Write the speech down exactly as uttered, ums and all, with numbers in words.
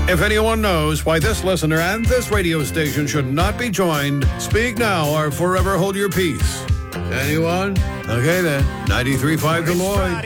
If anyone knows why this listener and this radio station should not be joined, speak now or forever hold your peace. Anyone? Okay then. ninety-three point five The Lloyd.